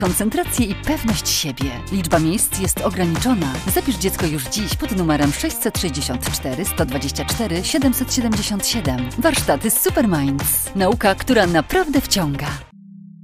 koncentrację i pewność siebie. Liczba miejsc jest ograniczona. Zapisz dziecko już dziś pod numerem 664 124 777. Warsztaty Superminds. Nauka, która naprawdę wciąga.